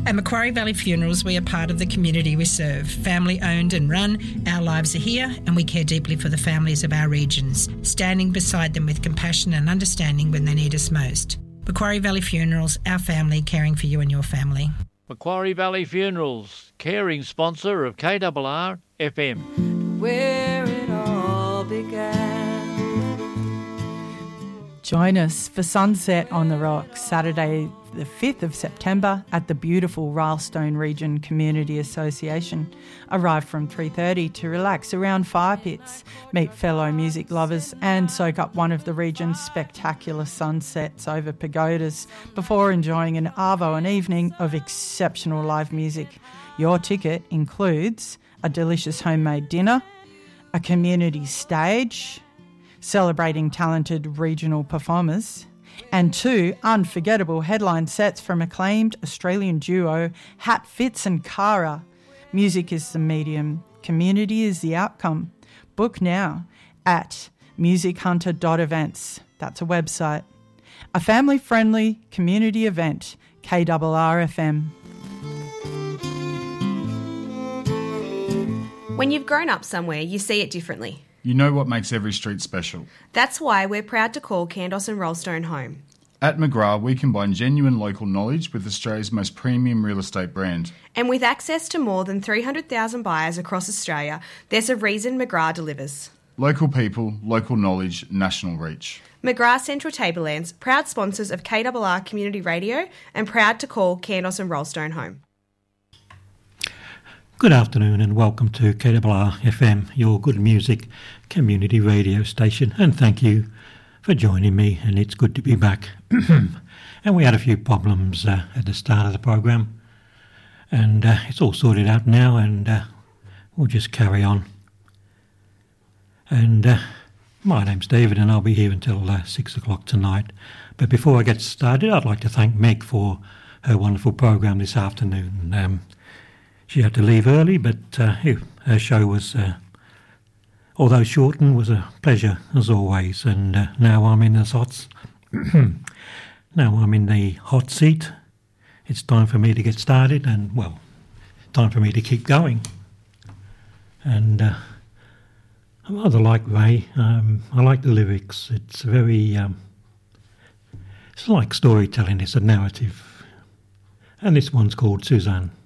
At Macquarie Valley Funerals, we are part of the community we serve. Family owned and run, our lives are here and we care deeply for the families of our regions, standing beside them with compassion and understanding when they need us most. Macquarie Valley Funerals, our family caring for you and your family. Macquarie Valley Funerals, caring sponsor of KRR FM. Where it all began. Join us for Sunset on the Rocks, Saturday the 5th of September at the beautiful Rylstone Region Community Association. Arrive from 3:30 to relax around fire pits, meet fellow music lovers and soak up one of the region's spectacular sunsets over pagodas before enjoying an arvo and evening of exceptional live music. Your ticket includes a delicious homemade dinner, a community stage celebrating talented regional performers, and 2 unforgettable headline sets from acclaimed Australian duo Hat Fitz and Cara. Music is the medium, community is the outcome. Book now at musichunter.events. That's a website. A family-friendly community event, KRR FM. When you've grown up somewhere, you see it differently. You know what makes every street special. That's why we're proud to call Kandos and Rollstone home. At McGrath, we combine genuine local knowledge with Australia's most premium real estate brand. And with access to more than 300,000 buyers across Australia, there's a reason McGrath delivers. Local people, local knowledge, national reach. McGrath Central Tablelands, proud sponsors of KRR Community Radio and proud to call Kandos and Rollstone home. Good afternoon and welcome to KRR FM, your good music community radio station, and thank you for joining me, and it's good to be back. And we had a few problems at the start of the program, and it's all sorted out now, and we'll just carry on. And my name's David and I'll be here until 6 o'clock tonight. But before I get started, I'd like to thank Meg for her wonderful program this afternoon. She had to leave early, but her show was, although shortened, was a pleasure as always. And now I'm in the hot seat. It's time for me to get started, and time for me to keep going. And I rather like Ray. I like the lyrics. It's very, it's like storytelling. It's a narrative, and this one's called Suzanne.